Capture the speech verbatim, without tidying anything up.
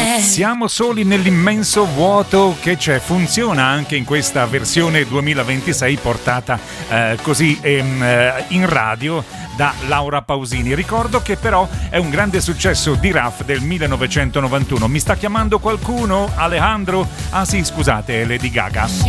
Siamo soli nell'immenso vuoto che c'è, funziona anche in questa versione duemilaventisei portata eh, così ehm, in radio da Laura Pausini. Ricordo che però è un grande successo di Raf del millenovecentonovantuno. Mi sta chiamando qualcuno? Alejandro? Ah sì, scusate, è Lady Gaga.